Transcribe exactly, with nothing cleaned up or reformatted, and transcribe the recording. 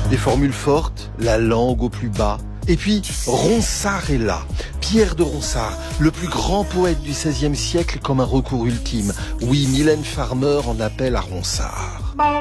Les formules fortes, la langue au plus bas. Et puis, Ronsard est là. Pierre de Ronsard, le plus grand poète du seizième siècle comme un recours ultime. Oui, Mylène Farmer en appelle à Ronsard.